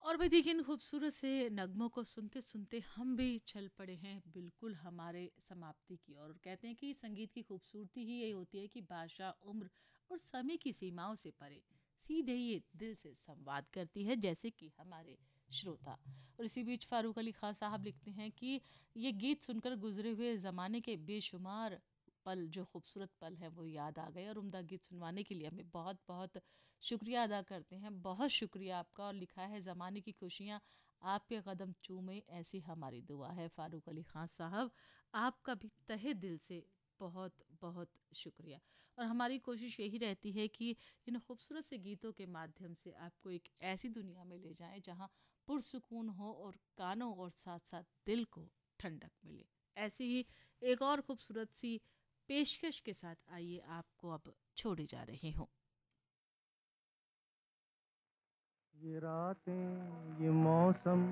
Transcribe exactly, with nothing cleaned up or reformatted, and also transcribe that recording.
और भी देखिए इन खूबसूरत से नगमों को सुनते सुनते हम भी चल पड़े हैं बिल्कुल हमारे समाप्ति की ओर। और कहते हैं कि संगीत की खूबसूरती ही यही होती है कि भाषा, उम्र और समय की सीमाओं से परे सीधे ये दिल से संवाद करती है, जैसे कि हमारे श्रोता। और इसी बीच फारूक अली खान साहब लिखते हैं कि ये गीत सुनकर गुजरे हुए ज़माने के बेशुमार पल, जो खूबसूरत पल हैं, वो याद आ गए। और उम्दा गीत सुनवाने के लिए हमें बहुत बहुत शुक्रिया अदा करते हैं। बहुत शुक्रिया आपका। और लिखा है ज़माने की खुशियाँ आपके कदम चूमे, ऐसी हमारी दुआ है। फ़ारूक अली ख़ान साहब, आपका भी तहे दिल से बहुत बहुत शुक्रिया। और हमारी कोशिश यही रहती है कि इन खूबसूरत से गीतों के माध्यम से आपको एक ऐसी दुनिया में ले जाएं जहां पुरसुकून हो और कानों और साथ साथ दिल को ठंडक मिले। ऐसी ही एक और खूबसूरत सी पेशकश के साथ आइए आपको अब छोड़े जा रहे हों। ये रातें, ये मौसम